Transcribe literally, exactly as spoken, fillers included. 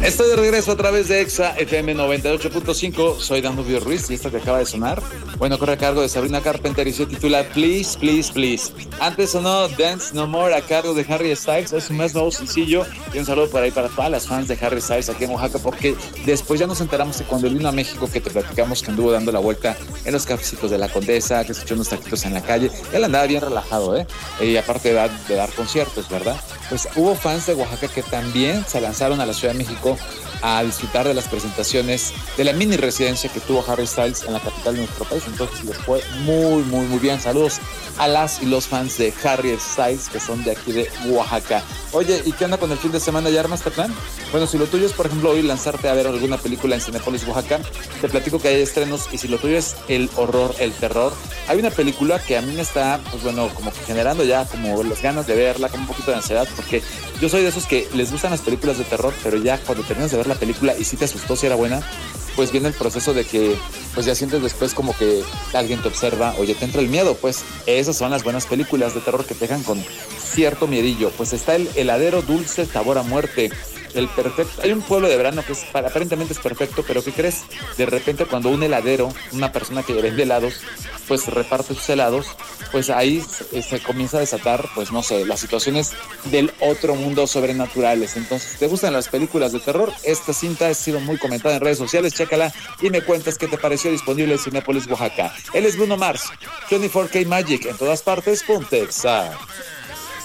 Estoy de regreso a través de Exa F M noventa y ocho punto cinco. Soy Danubio Ruiz y esta que acaba de sonar, bueno, corre a cargo de Sabrina Carpenter y se titula Please, Please, Please. Antes sonó Dance No More a cargo de Harry Styles. Es un más nuevo sencillo y un saludo por ahí para todas las fans de Harry Styles aquí en Oaxaca, porque después ya nos enteramos que cuando él vino a México, que te platicamos que anduvo dando la vuelta en los cafecitos de la Condesa, que se echó unos taquitos en la calle, él andaba bien relajado, ¿eh? Y aparte de dar, de dar conciertos, ¿verdad? Pues hubo fans de Oaxaca que también se lanzaron a la Ciudad de México a disfrutar de las presentaciones de la mini residencia que tuvo Harry Styles en la capital de nuestro país. Entonces les fue muy, muy, muy bien. Saludos a las y los fans de Harry Styles, que son de aquí de Oaxaca. Oye, ¿y qué onda con el fin de semana? ¿Ya armaste plan? Bueno, si lo tuyo es, por ejemplo, hoy lanzarte a ver alguna película en Cinépolis Oaxaca, te platico que hay estrenos, y si lo tuyo es el horror, el terror, hay una película que a mí me está, pues bueno, como que generando ya como las ganas de verla, como un poquito de ansiedad, porque yo soy de esos que les gustan las películas de terror, pero ya cuando terminas de ver la película y si te asustó, si era buena, pues viene el proceso de que pues ya sientes después como que alguien te observa o ya te entra el miedo. Pues esas son las buenas películas de terror que te dejan con cierto miedillo. Pues está El heladero dulce sabor a muerte, el perfecto. Hay un pueblo de verano que es, aparentemente es perfecto, pero ¿qué crees? De repente cuando un heladero, una persona que vende helados, pues reparte sus helados, pues ahí se, se comienza a desatar, pues no sé, las situaciones del otro mundo sobrenaturales. Entonces, ¿te gustan las películas de terror? Esta cinta ha sido muy comentada en redes sociales, chécala y me cuentas qué te pareció. Disponible en Cinépolis Oaxaca. Él es Bruno Mars, veinticuatro K Magic, en todas partes, ponte Exa.